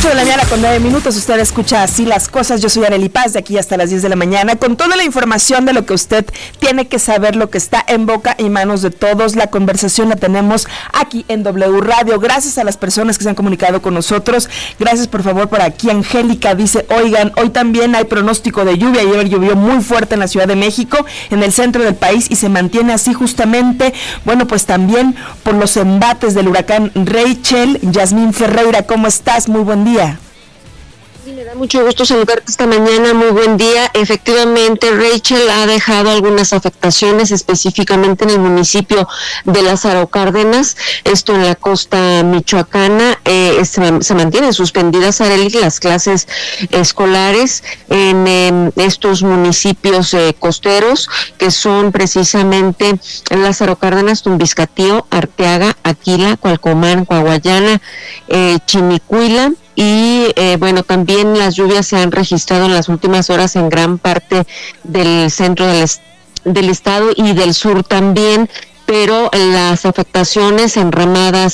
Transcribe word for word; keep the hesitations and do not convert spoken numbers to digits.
ocho de la mañana con nueve minutos, usted escucha Así las Cosas. Yo soy Arely Paz, de aquí hasta las diez de la mañana, con toda la información de lo que usted tiene que saber, lo que está en boca y manos de todos. La conversación la tenemos aquí en W Radio. Gracias a las personas que se han comunicado con nosotros. Gracias, por favor, por aquí. Angélica dice, oigan, hoy también hay pronóstico de lluvia. Ayer llovió muy fuerte en la Ciudad de México, en el centro del país, y se mantiene así justamente, bueno, pues también por los embates del huracán Rachel. Yasmín Ferreira, ¿cómo estás? Muy buen día. Sí, me da mucho gusto saludarte esta mañana, muy buen día. Efectivamente, Rachel ha dejado algunas afectaciones, específicamente en el municipio de Lázaro Cárdenas, esto en la costa michoacana. Eh, se, se mantienen suspendidas, Arely, las clases escolares en eh, estos municipios eh, costeros, que son precisamente Lázaro Cárdenas, Tumbiscatío, Arteaga, Aquila, Cualcomán, Coahuayana, eh, Chinicuila. Y eh, bueno, también las lluvias se han registrado en las últimas horas en gran parte del centro del, est- del estado y del sur también, pero las afectaciones en ramadas